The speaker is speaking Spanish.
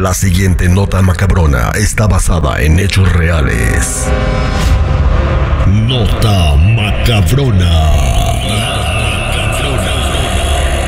La siguiente nota macabrona está basada en hechos reales. Nota macabrona.